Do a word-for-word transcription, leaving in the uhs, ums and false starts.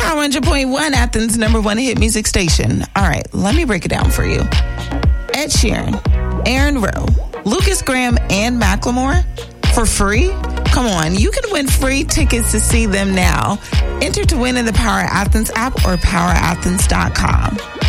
Power one hundred point one, Athens' number one hit music station. All right, let me break it down for you. Ed Sheeran, Aaron Rowe, Lucas Graham, and Macklemore for free? Come on, you can win free tickets to see them now. Enter to win in the Power Athens app or power athens dot com.